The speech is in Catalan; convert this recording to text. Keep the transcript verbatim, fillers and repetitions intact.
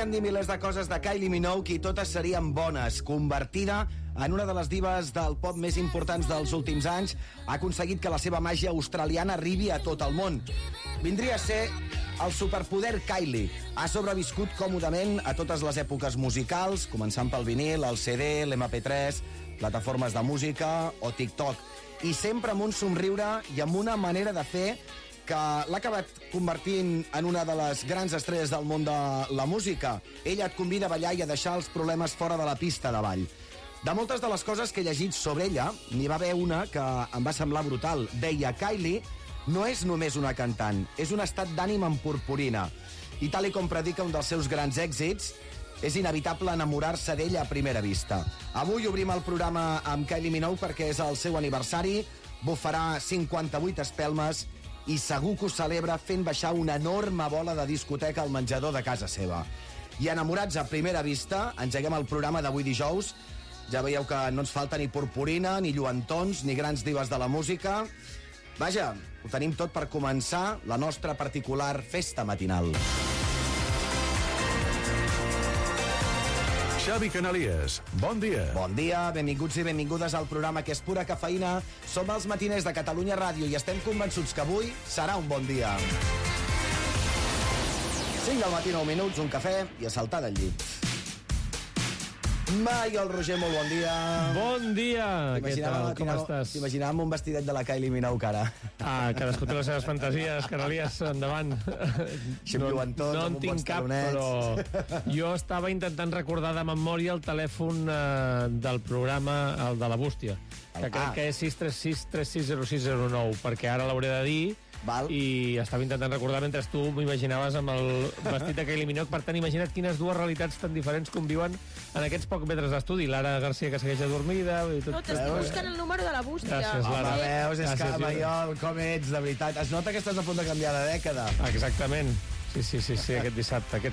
podrien dir milers de coses de Kylie Minogue i totes serien bones. Convertida en una de les divas del pop més importants dels últims anys, ha aconseguit que la seva màgia australiana arribi a tot el món. Vindria a ser el superpoder Kylie. Ha sobreviscut còmodament a totes les èpoques musicals, començant pel vinil, el C D, l'M P tres, plataformes de música o TikTok. I sempre amb un somriure i amb una manera de fer que l'ha acabat convertint en una de les grans estrelles del món de la música. Ella et convida a ballar i a deixar els problemes fora de la pista de ball. De moltes de les coses que he llegit sobre ella, n'hi va haver una que em va semblar brutal. Deia, Kylie no és només una cantant, és un estat d'ànim en purpurina. I tal i com predica un dels seus grans èxits, és inevitable enamorar-se d'ella a primera vista. Avui obrim el programa amb Kylie Minogue perquè és el seu aniversari, bufarà cinquanta-vuit espelmes i segur que ho celebra fent baixar una enorme bola de discoteca al menjador de casa seva. I enamorats a primera vista, engeguem el programa d'avui dijous. Ja veieu que no ens falta ni purpurina, ni lluentons, ni grans divas de la música. Vaja, ho tenim tot per començar la nostra particular festa matinal. Xavi Canalies, bon dia. Bon dia, benvinguts i benvingudes al programa que és pura cafeïna. Som els matiners de Catalunya Ràdio i estem convençuts que avui serà un bon dia. cinc del matí, nou minuts, un cafè i a saltar del llit. Mai, el Roger, molt bon dia. Bon dia, què tal, com estàs? T'imaginaven un vestidet de la Kylie Minogue, ara. Ah, cadascú té les seves fantasies, Canalies, endavant. No, no en tinc cap, però jo estava intentant recordar de memòria el telèfon eh, del programa, el de la bústia, que crec Ah. que és sis tres sis tres sis zero sis zero nou, perquè ara l'hauré de dir. Val. I estava intentant recordar mentre tu m'imaginaves amb el vestit de Kylie Minogue. Per tant, imagina't quines dues realitats tan diferents conviuen en aquests pocs metres d'estudi. Lara Garcia, que segueix adormida... I tot... No, t'estic buscant el número de la bústia. Gràcies, Lara. Home, veus, és Gràcies, que, Maiol, com ets, de veritat. Es nota que estàs a punt de canviar de dècada. Exactament. Sí, sí, sí, sí, aquest dissabte. Aquest